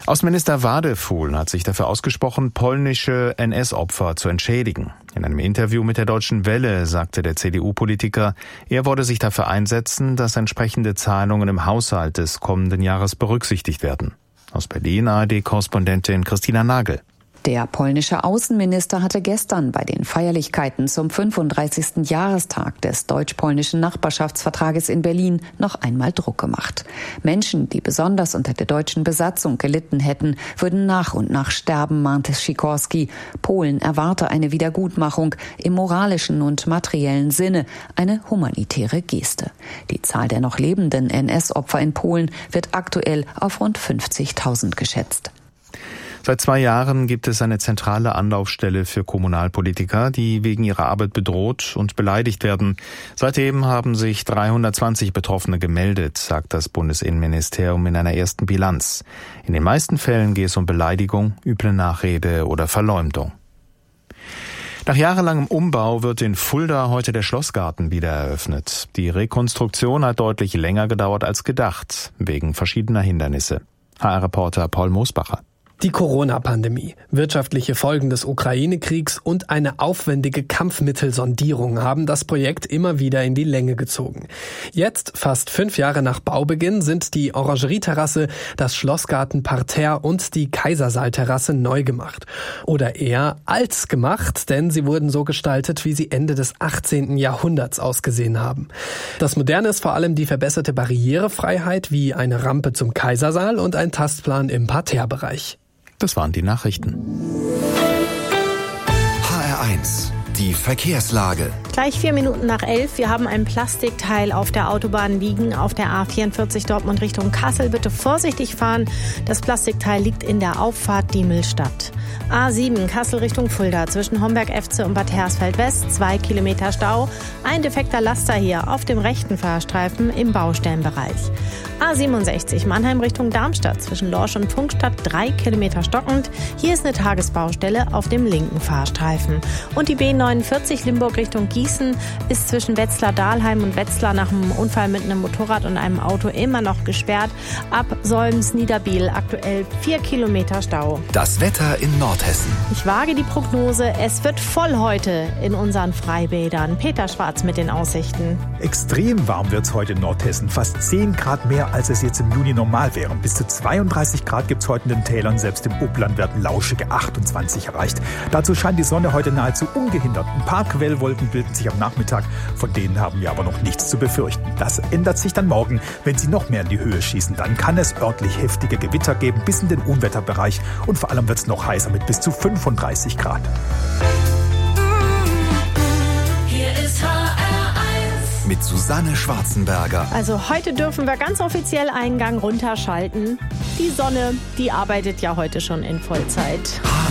Außenminister Wadefuhl hat sich dafür ausgesprochen, polnische NS-Opfer zu entschädigen. In einem Interview mit der Deutschen Welle sagte der CDU-Politiker, er wolle sich dafür einsetzen, dass entsprechende Zahlungen im Haushalt des kommenden Jahres berücksichtigt werden. Aus Berlin ARD-Korrespondentin Christina Nagel. Der polnische Außenminister hatte gestern bei den Feierlichkeiten zum 35. Jahrestag des deutsch-polnischen Nachbarschaftsvertrages in Berlin noch einmal Druck gemacht. Menschen, die besonders unter der deutschen Besatzung gelitten hätten, würden nach und nach sterben, mahnte Sikorski. Polen erwarte eine Wiedergutmachung im moralischen und materiellen Sinne, eine humanitäre Geste. Die Zahl der noch lebenden NS-Opfer in Polen wird aktuell auf rund 50.000 geschätzt. Seit 2 Jahren gibt es eine zentrale Anlaufstelle für Kommunalpolitiker, die wegen ihrer Arbeit bedroht und beleidigt werden. Seitdem haben sich 320 Betroffene gemeldet, sagt das Bundesinnenministerium in einer ersten Bilanz. In den meisten Fällen geht es um Beleidigung, üble Nachrede oder Verleumdung. Nach jahrelangem Umbau wird in Fulda heute der Schlossgarten wieder eröffnet. Die Rekonstruktion hat deutlich länger gedauert als gedacht, wegen verschiedener Hindernisse. HR-Reporter Paul Mosbacher. Die Corona-Pandemie, wirtschaftliche Folgen des Ukraine-Kriegs und eine aufwendige Kampfmittelsondierung haben das Projekt immer wieder in die Länge gezogen. Jetzt, fast 5 Jahre nach Baubeginn, sind die Orangerieterrasse, das Schlossgarten-Parterre und die Kaisersaal-Terrasse neu gemacht. Oder eher alt gemacht, denn sie wurden so gestaltet, wie sie Ende des 18. Jahrhunderts ausgesehen haben. Das Moderne ist vor allem die verbesserte Barrierefreiheit, wie eine Rampe zum Kaisersaal und ein Tastplan im Parterrebereich. Das waren die Nachrichten. HR1, die Verkehrslage. Gleich 4 Minuten nach 11. Wir haben ein Plastikteil auf der Autobahn liegen, auf der A44 Dortmund Richtung Kassel. Bitte vorsichtig fahren. Das Plastikteil liegt in der Auffahrt Diemelstadt. A7 Kassel Richtung Fulda zwischen Homberg-Efze und Bad Hersfeld-West. 2 Kilometer Stau. Ein defekter Laster hier auf dem rechten Fahrstreifen im Baustellenbereich. A67 Mannheim Richtung Darmstadt zwischen Lorsch und Pfungstadt. 3 Kilometer stockend. Hier ist eine Tagesbaustelle auf dem linken Fahrstreifen. Und die B49 Limburg Richtung Gießen ist zwischen Wetzlar-Dahlheim und Wetzlar nach einem Unfall mit einem Motorrad und einem Auto immer noch gesperrt. Ab Solms-Niederbiel aktuell 4 Kilometer Stau. Das Wetter in Nordhessen. Ich wage die Prognose, es wird voll heute in unseren Freibädern. Peter Schwarz mit den Aussichten. Extrem warm wird es heute in Nordhessen. Fast 10 Grad mehr, als es jetzt im Juni normal wäre. Bis zu 32 Grad gibt es heute in den Tälern. Selbst im Upland werden lauschige 28 erreicht. Dazu scheint die Sonne heute nahezu ungehindert. Ein paar Quellwolken bilden sich am Nachmittag. Von denen haben wir aber noch nichts zu befürchten. Das ändert sich dann morgen, wenn sie noch mehr in die Höhe schießen. Dann kann es örtlich heftige Gewitter geben, bis in den Unwetterbereich. Und vor allem wird es noch heißer mit bis zu 35 Grad. Hier ist HR1 mit Susanne Schwarzenberger. Also heute dürfen wir ganz offiziell Eingang runterschalten. Die Sonne, die arbeitet ja heute schon in Vollzeit.